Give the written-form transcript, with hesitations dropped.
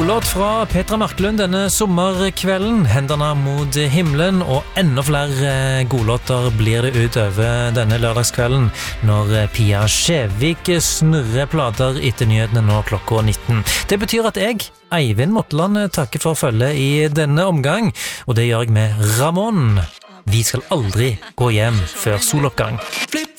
Godlåt fra Petra Marklund denne sommerkvelden, hendene mot himmelen, og enda flere godlåter blir det utover denne lørdagskvelden når Pia Skjevik snurrer plater etter nyhetene nå klokka 19. Det betyr at jeg, Eivind Motland, takker for følge i denne omgang, og det gjør jeg med Ramón. Vi skal aldri gå hjem før soloppgang.